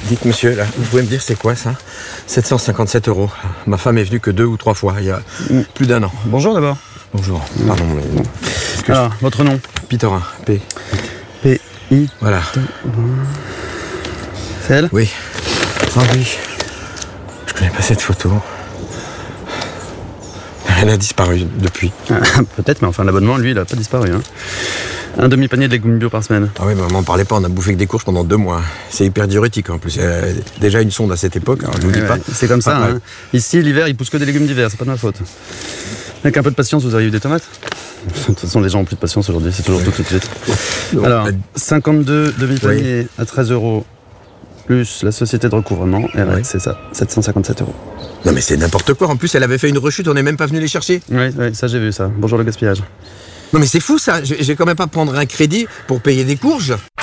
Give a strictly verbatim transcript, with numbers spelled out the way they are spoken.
Dites monsieur, là, vous pouvez me dire c'est quoi ça? sept cent cinquante-sept euros. Ma femme est venue que deux ou trois fois, il y a mm. plus d'un an. Bonjour d'abord. Bonjour, pardon. Mais... Bon. Alors, je... votre nom? Pitorin, P. P, I. Voilà. C'est elle? Oui. Ah oui. Je connais pas cette photo. Elle a disparu depuis. Ah, peut-être, mais enfin l'abonnement, lui, il a pas disparu. Hein. Un demi-panier de légumes bio par semaine. Ah oui, mais on m'en parlait pas, on a bouffé que des courges pendant deux mois. C'est hyper diurétique en plus. Elle a déjà une sonde à cette époque, alors je vous dis ouais, pas. C'est comme ça. Ah, hein. Ouais. Ici, l'hiver, il pousse que des légumes d'hiver, c'est pas de ma faute. Avec un peu de patience, vous arrivez des tomates. De toute façon, les gens ont plus de patience aujourd'hui, c'est toujours tout tout de suite. Non, alors, cinquante-deux demi-paniers oui. à treize euros, plus la société de recouvrement, et ouais. c'est ça, sept cent cinquante-sept euros. Non mais c'est n'importe quoi, en plus elle avait fait une rechute, on n'est même pas venu les chercher. Oui, oui, ça j'ai vu ça. Bonjour le gaspillage. Non mais c'est fou ça, je vais quand même pas prendre un crédit pour payer des courges.